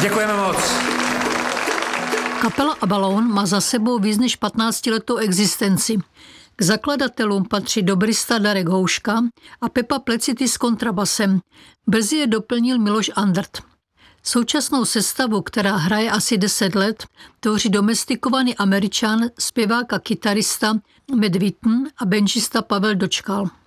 Děkujeme moc. Kapela Abalone má za sebou víc než 15letou existenci. K zakladatelům patří dobrista Darek Houška a Pepa Plecity s kontrabasem. Brzy je doplnil Miloš Andrt. Současnou sestavu, která hraje asi 10 let, tvoří domestikovaný Američan, zpěvák a kytarista Matt Witten a benžista Pavel Dočkal.